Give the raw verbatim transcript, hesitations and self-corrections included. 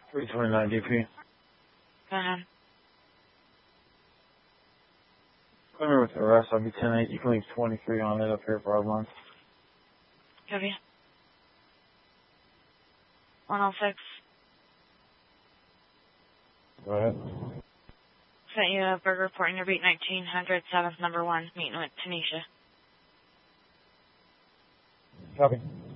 three twenty-nine D P. Go ahead. Come here with the rest. I'll be ten eight. You can leave twenty-three on it up here for our month. Copy. one oh six. Go ahead. Sent you a bird report in your beat nineteen hundred, seventh number one, meeting with Tanisha. Copy.